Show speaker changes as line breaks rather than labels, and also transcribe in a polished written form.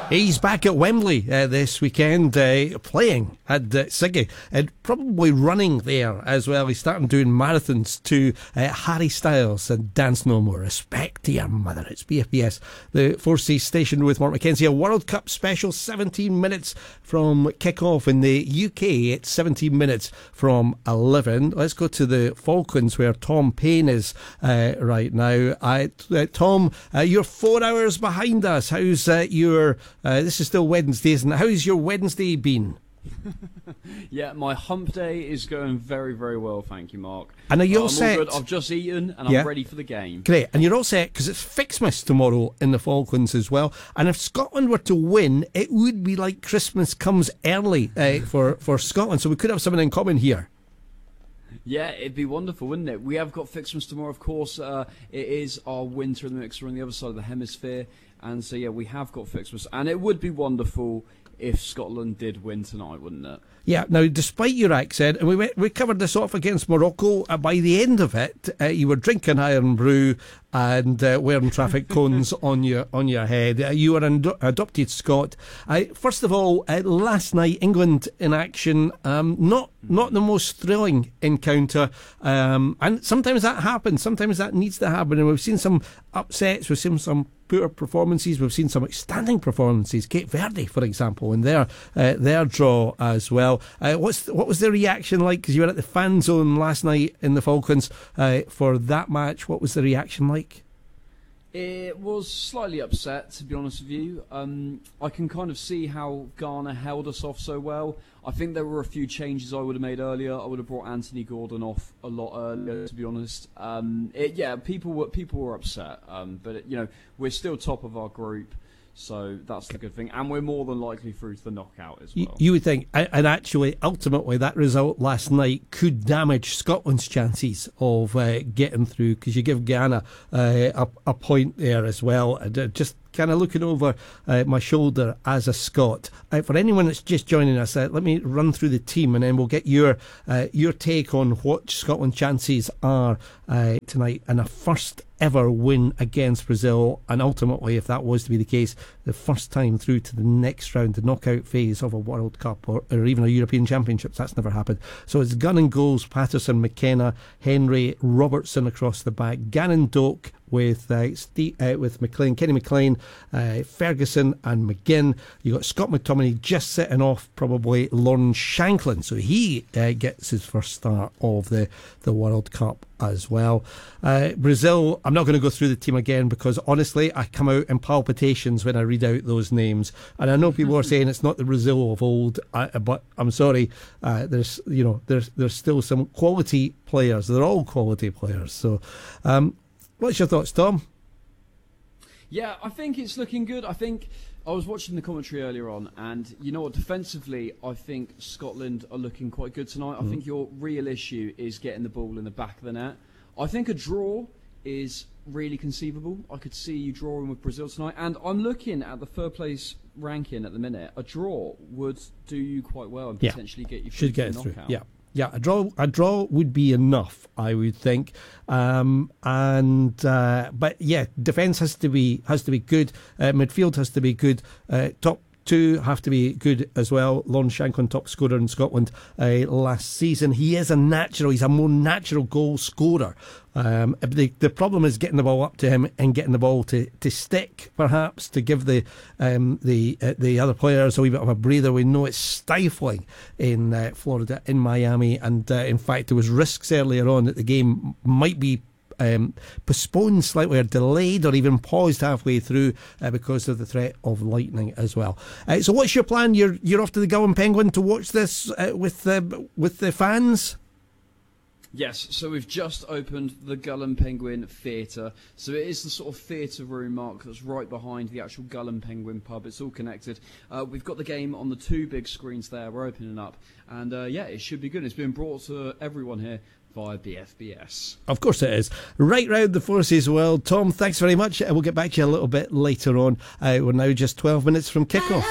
He's back at Wembley this weekend, playing at Siggy, and probably running there as well. He's starting doing marathons to Harry Styles and Dance No More. Respect to your mother. It's BFBS, the 4C station with Mark McKenzie. A World Cup special, 17 minutes from kick-off in the UK. It's 17 minutes from 11. Let's go to the Falklands where Tom Payne is right now. Tom, you're 4 hours behind us. How's your... this is still Wednesday, isn't it? How's your Wednesday been?
Yeah, my hump day is going very, very well, thank you, Mark.
And are you all set?
All good. I've just eaten and I'm ready for the game.
Great, and you're all set because it's Fixmas tomorrow in the Falklands as well. And if Scotland were to win, it would be like Christmas comes early for Scotland. So we could have something in common here.
Yeah, it'd be wonderful, wouldn't it? We have got Fixmas tomorrow, of course. It is our winter in the mix. We're on the other side of the hemisphere. And so, yeah, we have got Fixmas. And it would be wonderful if Scotland did win tonight, wouldn't it?
Yeah, now, despite your accent, and we covered this off against Morocco, by the end of it, you were drinking Iron Brew and wearing traffic cones on your head. You were an adopted Scot. First of all, last night, England in action, not the most thrilling encounter, and sometimes that happens, sometimes that needs to happen, and we've seen some upsets, we've seen some poor performances, we've seen some outstanding performances. Cape Verde, for example, in their draw as well. What was the reaction like? Because you were at the fan zone last night in the Falklands for that match. What was the reaction like?
It was slightly upset, to be honest with you. I can kind of see how Ghana held us off so well. I think there were a few changes I would have made earlier. I would have brought Anthony Gordon off a lot earlier, to be honest. People were upset, but we're still top of our group. So that's the good thing. And we're more than likely through to the knockout as well. You
would think. And actually, ultimately, that result last night could damage Scotland's chances of getting through, because you give Ghana a point there as well. Just kind of looking over my shoulder as a Scot. For anyone that's just joining us, let me run through the team and then we'll get your take on what Scotland's chances are tonight in a first ever win against Brazil, and ultimately, if that was to be the case, the first time through to the next round, the knockout phase of a World Cup or even a European Championships. That's never happened. So it's gun and goals: Patterson, McKenna, Henry, Robertson across the back, Gannon Doak with McLean, Kenny McLean, Ferguson and McGinn. You got Scott McTominay just setting off probably Lorne Shanklin, so he gets his first start of the World Cup as well. Brazil, I'm not going to go through the team again because honestly I come out in palpitations when I read out those names, and I know people are saying it's not the Brazil of old, but I'm sorry, there's still some quality players. They're all quality players. So what's your thoughts, Tom?
Yeah, I think it's looking good. I think I was watching the commentary earlier on, and you know what, defensively, I think Scotland are looking quite good tonight. I think your real issue is getting the ball in the back of the net. I think a draw is really conceivable. I could see you drawing with Brazil tonight, and I'm looking at the third place ranking at the minute. A draw would do you quite well and potentially get you through the knockout.
Yeah, a draw would be enough, I would think. But yeah, defence has to be good. Midfield has to be good. Top two have to be good as well. Lorne Shanklin, top scorer in Scotland last season. He's a more natural goal scorer. The problem is getting the ball up to him and getting the ball to stick, perhaps, to give the other players a wee bit of a breather. We know it's stifling in Florida, in Miami, and in fact there was risks earlier on that the game might be postponed slightly or delayed or even paused halfway through because of the threat of lightning as well. So what's your plan? You're off to the Gullin Penguin to watch this with the fans?
Yes, so we've just opened the Gullin Penguin Theatre. So it is the sort of theatre room, Mark, that's right behind the actual Gullin Penguin pub. It's all connected. We've got the game on the two big screens there. We're opening up. And it should be good. It's been brought to everyone here via BFBS.
Of course it is. Right round the forces world. Tom, thanks very much. We'll get back to you a little bit later on. We're now just 12 minutes from kickoff.